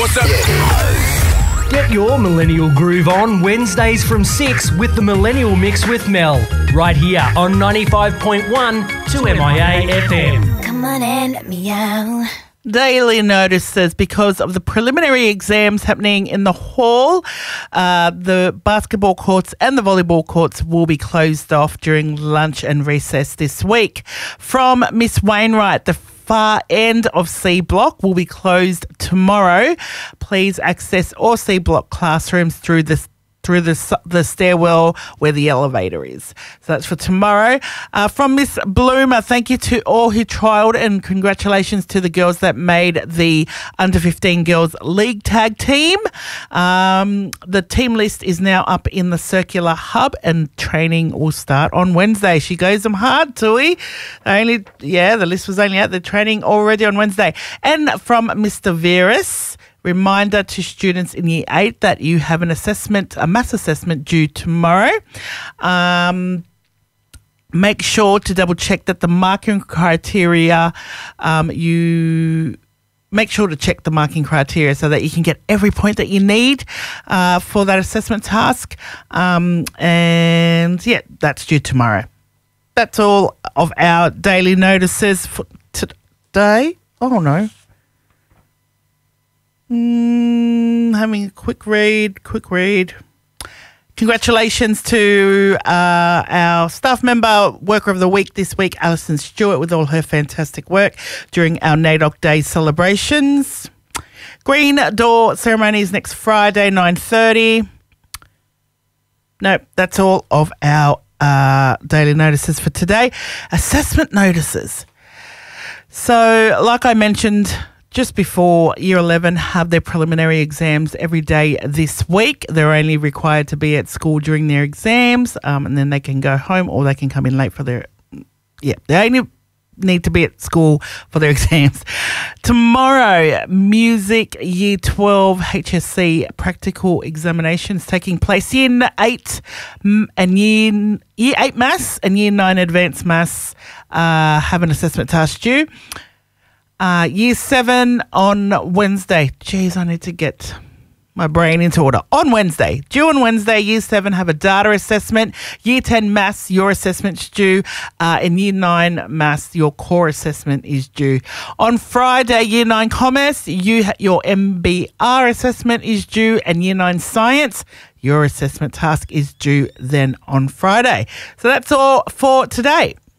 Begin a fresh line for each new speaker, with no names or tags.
Awesome.
Get your millennial groove on Wednesdays from 6 with the Millennial Mix with Mel. Right here on 95.1 2MIA FM.
Come on and let me out.
Daily notices because of the preliminary exams happening in the hall. The basketball courts and the volleyball courts will be closed off during lunch and recess this week. From Miss Wainwright, the far end of C Block will be closed tomorrow. Please access all C Block classrooms through the stairwell where the elevator is. So that's for tomorrow. From Miss Bloomer, thank you to all who trialled and congratulations to the girls that made the Under-15 Girls League Tag Team. The team list is now up in the Circular Hub and training will start on Wednesday. She goes them hard, Tui. The list was only out. They're training already on Wednesday. And from Mr. Veris, reminder to students in Year 8 that you have a maths assessment due tomorrow. Make sure to double check that the marking criteria, make sure to check the marking criteria so that you can get every point that you need for that assessment task. That's due tomorrow. That's all of our daily notices for today. Oh, no. Having a quick read. Congratulations to our staff member, Worker of the Week this week, Alison Stewart, with all her fantastic work during our NAIDOC Day celebrations. Green Door ceremony is next Friday, 9:30. Nope, that's all of our daily notices for today. Assessment notices. So, like I mentioned just before, Year 11 have their preliminary exams every day this week. They're only required to be at school during their exams, and then they can go home or they can come in late for their... they only need to be at school for their exams. Tomorrow, Music Year 12 HSC practical examinations taking place. Year 8 and Year 8 Maths and Year 9 Advanced Maths have an assessment task due. Year 7 on Wednesday. Jeez, I need to get my brain into order. On Wednesday, due on Wednesday, Year 7 have a data assessment. Year 10 Maths, your assessment's due. In Year 9 Maths, your core assessment is due. On Friday, Year 9 Commerce, your MBR assessment is due. And Year 9 Science, your assessment task is due then on Friday. So that's all for today.